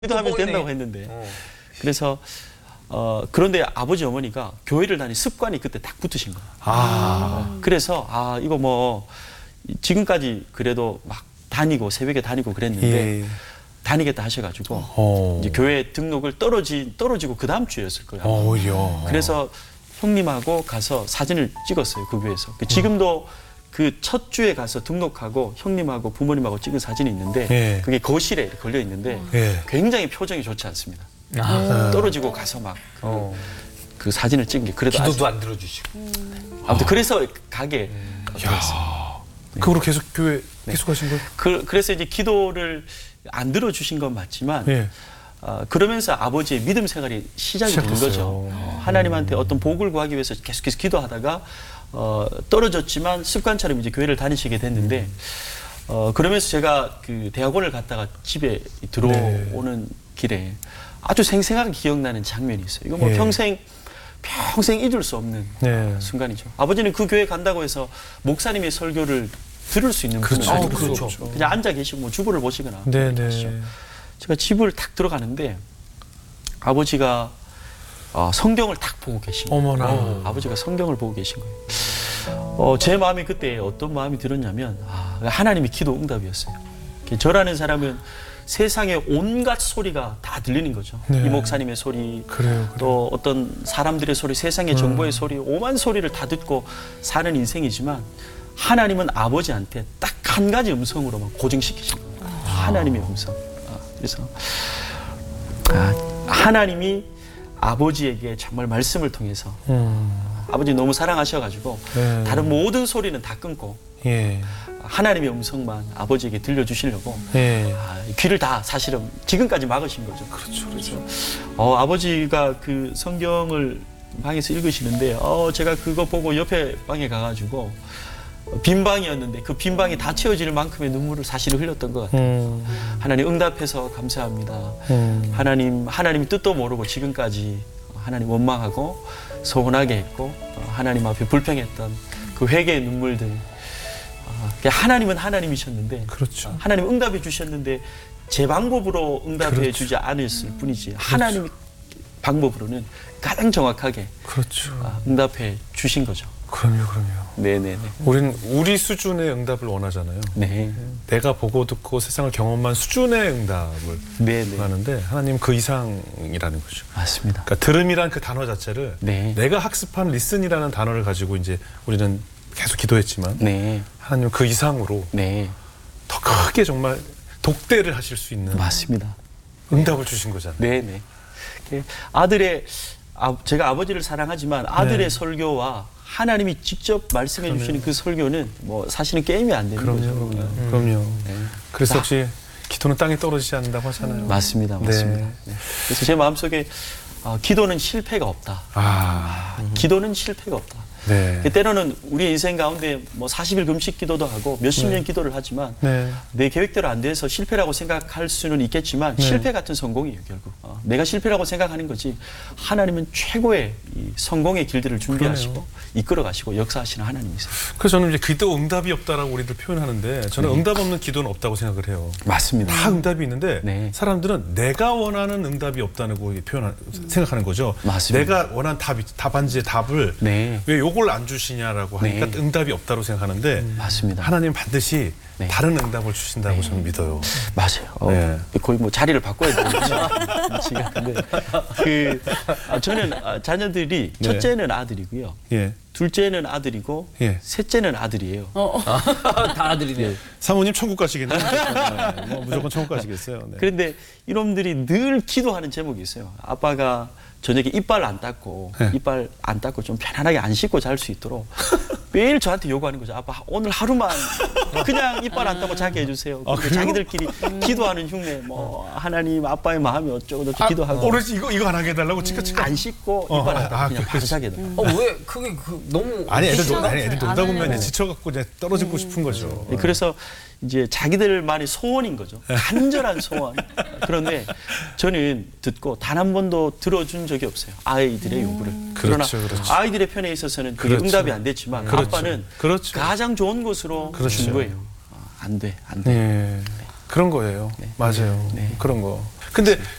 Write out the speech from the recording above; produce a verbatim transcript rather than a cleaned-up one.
기도하면 된다고 했는데 그래서 어, 그런데 아버지 어머니가 교회를 다니는 습관이 그때 딱 붙으신 거예요. 아. 그래서 아 이거 뭐 지금까지 그래도 막 다니고 새벽에 다니고 그랬는데 예. 다니겠다 하셔가지고 어. 이제 교회 등록을 떨어지 떨어지고 그 다음 주였을 거예요. 아마. 어, 오히려. 그래서 형님하고 가서 사진을 찍었어요. 그 교회에서. 지금도 그 첫 주에 가서 등록하고 형님하고 부모님하고 찍은 사진이 있는데 예. 그게 거실에 걸려 있는데 예. 굉장히 표정이 좋지 않습니다. 아. 떨어지고 가서 막 그 어. 그 사진을 찍은 게 그래도 기도도 아직, 안 들어주시고. 아무튼 그래서 가게 들었어요. 야. 그거로 계속 교회 계속 하신 거예요? 그, 그래서 이제 기도를 안 들어주신 건 맞지만 예. 어, 그러면서 아버지의 믿음 생활이 시작이 된 시작됐어요. 거죠. 어, 하나님한테 어떤 복을 구하기 위해서 계속해서 기도하다가 어, 떨어졌지만 습관처럼 이제 교회를 다니시게 됐는데 어, 그러면서 제가 그 대학원을 갔다가 집에 들어오는 길에 아주 생생하게 기억나는 장면이 있어요. 이거 뭐 예. 평생 평생 잊을 수 없는 네. 순간이죠. 아버지는 그 교회 간다고 해서 목사님의 설교를 들을 수 있는 분은 그렇죠. 아니고 그렇죠. 그냥 앉아 계시고 뭐 주부를 모시거나 네, 계시죠. 네. 제가 집을 탁 들어가는데 아버지가 어, 성경을 탁 보고 계신 거예요. 어머나. 어, 아버지가 성경을 보고 계신 거예요. 어, 제 마음이 그때 어떤 마음이 들었냐면 아, 하나님의 기도 응답이었어요. 저라는 사람은 세상에 온갖 소리가 다 들리는 거죠. 네. 이 목사님의 소리, 그래요, 그래요. 또 어떤 사람들의 소리, 세상의 정보의 소리, 오만 소리를 다 듣고 사는 인생이지만 하나님은 아버지한테 딱 한 가지 음성으로만 고정시키신 거예요. 하나님의 음성. 아, 그래서 아, 하나님이 아버지에게 정말 말씀을 통해서 음. 아버지 너무 사랑하셔가지고 네. 다른 모든 소리는 다 끊고 예. 하나님의 음성만 아버지에게 들려주시려고 예. 아, 귀를 다 사실은 지금까지 막으신 거죠. 그렇죠, 그렇죠. 어, 아버지가 그 성경을 방에서 읽으시는데 어, 제가 그거 보고 옆에 방에 가가지고 빈 방이었는데 그 빈 방이 다 채워질 만큼의 눈물을 사실 흘렸던 것 같아요. 음. 하나님 응답해서 감사합니다. 음. 하나님 하나님 뜻도 모르고 지금까지 하나님 원망하고 서운하게 했고 하나님 앞에 불평했던 그 회개의 눈물들. 하나님은 하나님이셨는데 그렇죠. 하나님 응답해 주셨는데 제 방법으로 응답해 그렇죠. 주지 않았을 뿐이지 하나님 방법으로는 가장 정확하게 그렇죠. 응답해 주신 거죠. 그럼요, 그럼요. 네네네. 우리는 우리 수준의 응답을 원하잖아요. 네. 내가 보고 듣고 세상을 경험한 수준의 응답을 네네. 원하는데 하나님 그 이상이라는 거죠. 맞습니다. 그러니까 들음이란 그 단어 자체를 네. 내가 학습한 리슨이라는 단어를 가지고 이제 우리는 계속 기도했지만 네. 하나님 그 이상으로 네. 더 크게 정말 독대를 하실 수 있는 맞습니다. 응답을 주신 거잖아요. 네네. 아들의 아, 제가 아버지를 사랑하지만 아들의 네. 설교와 하나님이 직접 말씀해 그러네요. 주시는 그 설교는 뭐 사실은 게임이 안 되는 그럼요, 거죠. 그럼요. 음. 그럼요. 네. 그래서 역시 기도는 땅에 떨어지지 않는다고 하잖아요. 맞습니다. 네. 맞습니다. 네. 그래서 제 마음속에 어, 기도는 실패가 없다. 아, 기도는 실패가 없다. 네. 때로는 우리 인생 가운데 뭐 사십 일 금식 기도도 하고 몇십 년 기도를 하지만 네. 내 계획대로 안 돼서 실패라고 생각할 수는 있겠지만 네. 실패 같은 성공이에요 결국. 어, 내가 실패라고 생각하는 거지 하나님은 최고의 이 성공의 길들을 준비하시고 그러네요. 이끌어가시고 역사하시는 하나님이세요. 그래서 저는 이제 기도 응답이 없다라고 우리들 표현하는데 저는 네. 응답 없는 기도는 없다고 생각을 해요. 맞습니다. 다 응답이 있는데 네. 사람들은 내가 원하는 응답이 없다는 거 표현 생각하는 거죠. 맞습니다. 내가 원하는 답 답안지의 답을 네. 왜 요걸 안 주시냐라고 하니까 네. 응답이 없다고 생각하는데 맞습니다. 하나님 반드시 네. 다른 응답을 주신다고 네. 저는 믿어요. 맞아요. 어, 네. 거의 뭐 자리를 바꿔야 되는 시간인데 그 아, 저는 아, 자녀들이 네. 첫째는 아들이고요, 예. 둘째는 아들이고, 예. 셋째는 아들이에요. 다 아들이네. 사모님 천국 가시겠네요. 네, 뭐 무조건 천국 가시겠어요. 네. 그런데 이놈들이 늘 기도하는 제목이 있어요. 아빠가 저녁에 이빨 안 닦고 네. 이빨 안 닦고 좀 편안하게 안 씻고 잘 수 있도록 매일 저한테 요구하는 거죠. 아빠 오늘 하루만 그냥 이빨 안 닦고 자게 해주세요. 아, 그래요? 자기들끼리 기도하는 흉내, 뭐 하나님 아빠의 마음이 어쩌고 저쩌고 기도하고 오로지 이거 이거 안 하게 해달라고 치카 치카. 안 씻고 어, 이빨 안 아, 닦고 그냥 그- 바로 자게 해달라. 어, 왜 그게 그 너무 아니 애들 놀, 싫어. 아니 애들 놀다 안 보면 하려고. 이제 지쳐갖고 이제 떨어지고 싶은 거죠. 네, 그래서 이제 자기들만의 소원인 거죠. 간절한 소원. 그런데 저는 듣고 단 한 번도 들어준 적이 없어요. 아이들의 요구를. 그러나 그렇죠, 그렇죠. 아이들의 편에 있어서는 그게 그렇죠. 응답이 안 됐지만 그렇죠. 아빠는 그렇죠. 가장 좋은 것으로 그렇죠. 준 거예요. 아, 안 돼, 안 돼. 네. 그런 거예요. 맞아요. 네. 그런 거. 근데